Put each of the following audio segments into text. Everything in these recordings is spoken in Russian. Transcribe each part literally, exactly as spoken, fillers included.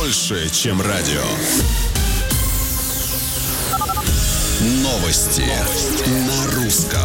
больше, чем радио. Новости, Новости. На русском.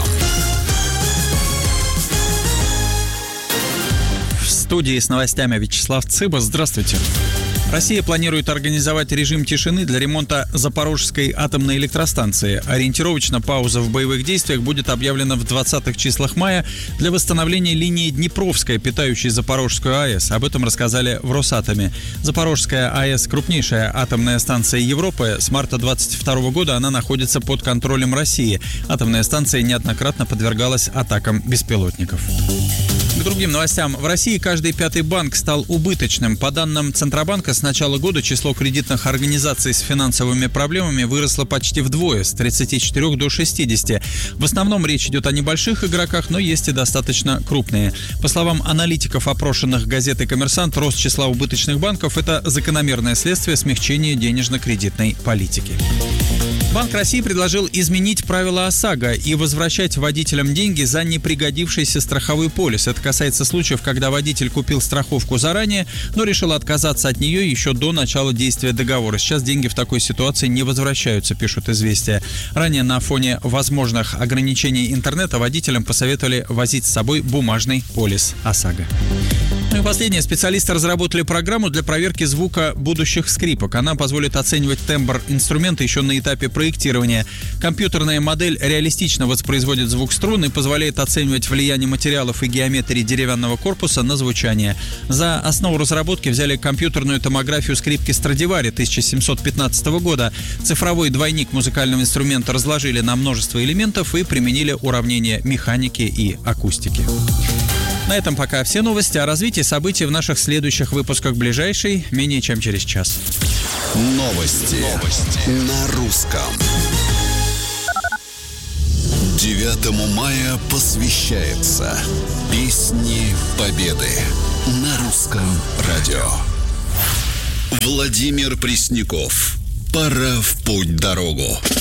В студии с новостями Вячеслав Цыба. Здравствуйте. Россия планирует организовать режим тишины для ремонта Запорожской атомной электростанции. Ориентировочно пауза в боевых действиях будет объявлена в двадцатых числах мая для восстановления линии Днепровская, питающей Запорожскую АЭС. Об этом рассказали в Росатоме. Запорожская АЭС – крупнейшая атомная станция Европы. С марта двадцать второго года она находится под контролем России. Атомная станция неоднократно подвергалась атакам беспилотников. К другим новостям. В России каждый пятый банк стал убыточным. По данным Центробанка, с начала года число кредитных организаций с финансовыми проблемами выросло почти вдвое, с тридцати четырёх до шестидесяти. В основном речь идет о небольших игроках, но есть и достаточно крупные. По словам аналитиков, опрошенных газетой «Коммерсант», рост числа убыточных банков – это закономерное следствие смягчения денежно-кредитной политики. Банк России предложил изменить правила ОСАГО и возвращать водителям деньги за непригодившийся страховой полис. Это касается случаев, когда водитель купил страховку заранее, но решил отказаться от нее еще до начала действия договора. Сейчас деньги в такой ситуации не возвращаются, пишут «Известия». Ранее на фоне возможных ограничений интернета водителям посоветовали возить с собой бумажный полис ОСАГО. Ну и последнее. Специалисты разработали программу для проверки звука будущих скрипок. Она позволит оценивать тембр инструмента еще на этапе проектирования. Компьютерная модель реалистично воспроизводит звук струн и позволяет оценивать влияние материалов и геометрии деревянного корпуса на звучание. За основу разработки взяли компьютерную томографию скрипки Страдивари тысяча семьсот пятнадцатого года. Цифровой двойник музыкального инструмента разложили на множество элементов и применили уравнения механики и акустики. На этом пока все новости. О развитии событий в наших следующих выпусках ближайший, менее чем через час. Новости, Новости. На русском. девятому мая посвящается Песни Победы на русском радио. Владимир Пресняков. Пора в путь-дорогу.